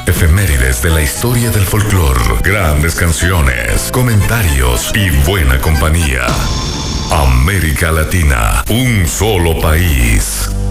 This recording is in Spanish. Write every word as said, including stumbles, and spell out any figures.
Efemérides de la historia del folclore, grandes canciones, comentarios y buena compañía. América Latina, un solo país.